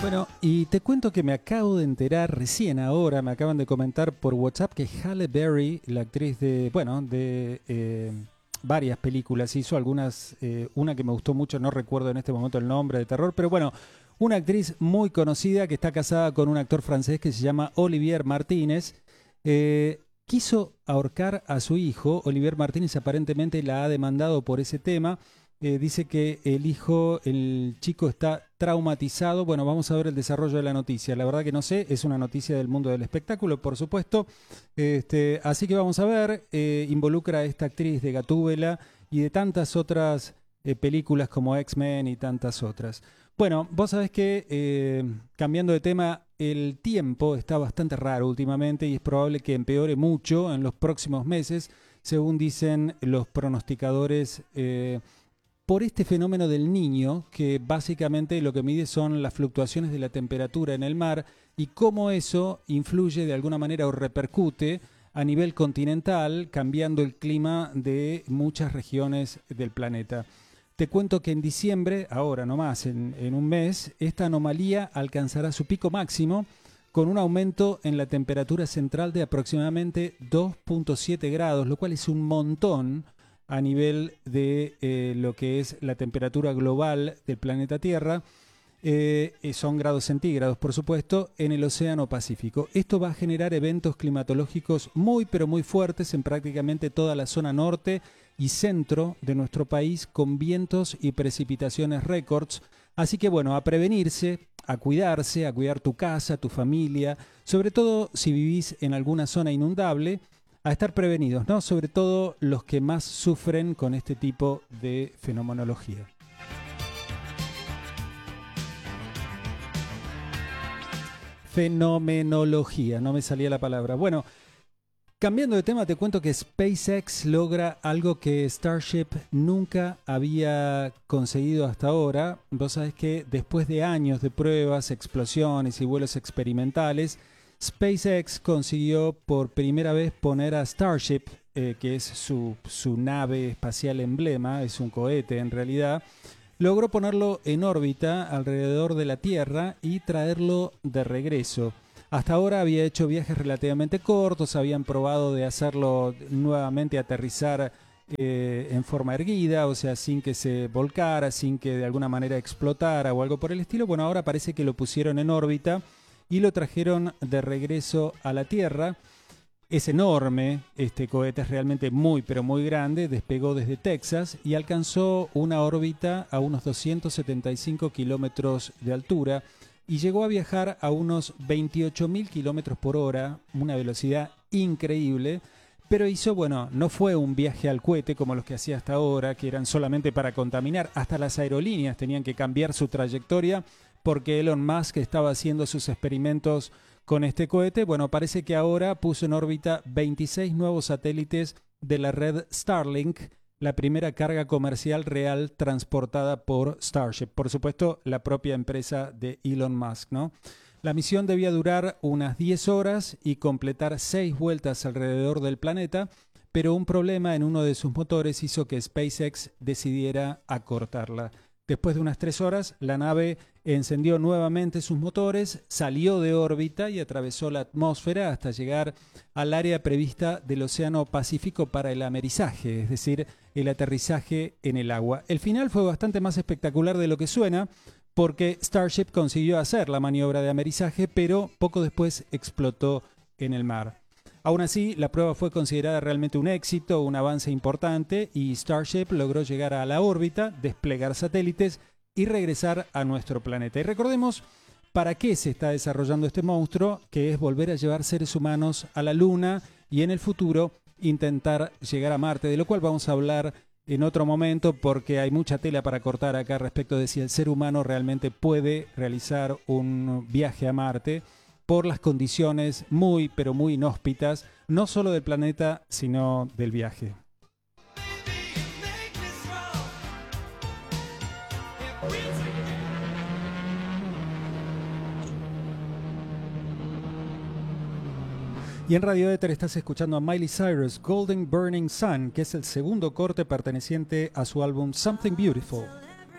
Bueno, y te cuento que me acabo de enterar recién ahora, me acaban de comentar por WhatsApp que Halle Berry, la actriz de, bueno, de varias películas, hizo algunas, una que me gustó mucho, no recuerdo en este momento el nombre de terror, pero bueno, una actriz muy conocida que está casada con un actor francés que se llama Olivier Martínez. Quiso ahorcar a su hijo. Olivier Martínez aparentemente la ha demandado por ese tema. Dice que el chico está traumatizado. Bueno, vamos a ver el desarrollo de la noticia. La verdad que no sé, es una noticia del mundo del espectáculo, por supuesto. Así que vamos a ver. Involucra a esta actriz de Gatúbela y de tantas otras películas como X-Men y tantas otras. Bueno, vos sabés que, cambiando de tema, el tiempo está bastante raro últimamente y es probable que empeore mucho en los próximos meses, según dicen los pronosticadores, por este fenómeno del Niño, que básicamente lo que mide son las fluctuaciones de la temperatura en el mar y cómo eso influye de alguna manera o repercute a nivel continental, cambiando el clima de muchas regiones del planeta. Te cuento que en diciembre, ahora nomás, en un mes, esta anomalía alcanzará su pico máximo con un aumento en la temperatura central de aproximadamente 2,7 grados, lo cual es un montón a nivel de lo que es la temperatura global del planeta Tierra. Son grados centígrados, por supuesto, en el Océano Pacífico. Esto va a generar eventos climatológicos muy, pero muy fuertes en prácticamente toda la zona norte y centro de nuestro país, con vientos y precipitaciones récords. Así que bueno, a prevenirse, a cuidarse, a cuidar tu casa, tu familia, sobre todo si vivís en alguna zona inundable, a estar prevenidos, ¿no? Sobre todo los que más sufren con este tipo de fenomenología. Fenomenología, no me salía la palabra. Bueno, cambiando de tema, te cuento que SpaceX logra algo que Starship nunca había conseguido hasta ahora. Vos sabés que después de años de pruebas, explosiones y vuelos experimentales, SpaceX consiguió por primera vez poner a Starship, que es su nave espacial emblema, es un cohete en realidad, logró ponerlo en órbita alrededor de la Tierra y traerlo de regreso. Hasta ahora había hecho viajes relativamente cortos, habían probado de hacerlo nuevamente aterrizar en forma erguida, o sea, sin que se volcara, sin que de alguna manera explotara o algo por el estilo. Bueno, ahora parece que lo pusieron en órbita y lo trajeron de regreso a la Tierra. Es enorme, este cohete es realmente muy, pero muy grande, despegó desde Texas y alcanzó una órbita a unos 275 kilómetros de altura y llegó a viajar a unos 28.000 kilómetros por hora, una velocidad increíble, pero no fue un viaje al cohete como los que hacía hasta ahora, que eran solamente para contaminar. Hasta las aerolíneas tenían que cambiar su trayectoria porque Elon Musk estaba haciendo sus experimentos con este cohete. Bueno, parece que ahora puso en órbita 26 nuevos satélites de la red Starlink, la primera carga comercial real transportada por Starship. Por supuesto, la propia empresa de Elon Musk, ¿no? La misión debía durar unas 10 horas y completar 6 vueltas alrededor del planeta, pero un problema en uno de sus motores hizo que SpaceX decidiera acortarla. Después de unas 3 horas, la nave encendió nuevamente sus motores, salió de órbita y atravesó la atmósfera hasta llegar al área prevista del Océano Pacífico para el amerizaje, es decir, el aterrizaje en el agua. El final fue bastante más espectacular de lo que suena, porque Starship consiguió hacer la maniobra de amerizaje, pero poco después explotó en el mar. Aún así, la prueba fue considerada realmente un éxito, un avance importante, y Starship logró llegar a la órbita, desplegar satélites y regresar a nuestro planeta. Y recordemos para qué se está desarrollando este monstruo, que es volver a llevar seres humanos a la Luna y en el futuro intentar llegar a Marte, de lo cual vamos a hablar en otro momento porque hay mucha tela para cortar acá respecto de si el ser humano realmente puede realizar un viaje a Marte por las condiciones muy, pero muy inhóspitas, no solo del planeta, sino del viaje. Y en Radio Éter estás escuchando a Miley Cyrus, Golden Burning Sun, que es el segundo corte perteneciente a su álbum Something Beautiful.